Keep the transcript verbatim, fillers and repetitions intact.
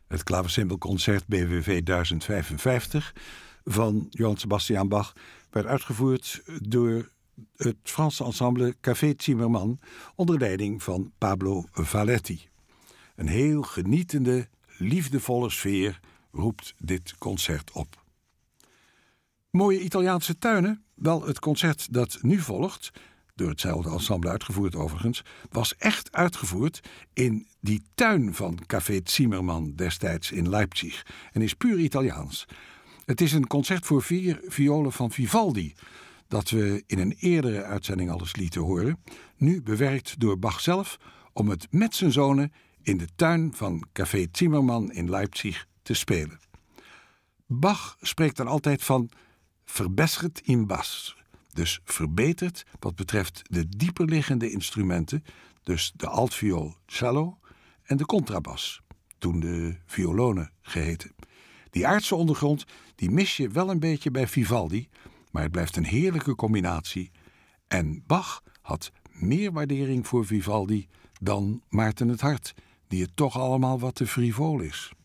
Het Klavecimbelconcert B W V duizend vijfenvijftig van Johann Sebastian Bach werd uitgevoerd door het Franse ensemble Café Zimmermann onder leiding van Pablo Valletti. Een heel genietende, liefdevolle sfeer roept dit concert op. Mooie Italiaanse tuinen? Wel, het concert dat nu volgt, door hetzelfde ensemble uitgevoerd overigens, was echt uitgevoerd in die tuin van Café Zimmermann destijds in Leipzig en is puur Italiaans. Het is een concert voor vier violen van Vivaldi, dat we in een eerdere uitzending al eens lieten horen, nu bewerkt door Bach zelf om het met zijn zonen in de tuin van Café Zimmermann in Leipzig te spelen. Bach spreekt dan altijd van verbessert in bas, dus verbeterd wat betreft de dieperliggende instrumenten, dus de altviool, cello en de contrabas, toen de violonen geheten. Die aardse ondergrond die mis je wel een beetje bij Vivaldi, maar het blijft een heerlijke combinatie. En Bach had meer waardering voor Vivaldi dan Maarten het Hart, die het toch allemaal wat te frivol is.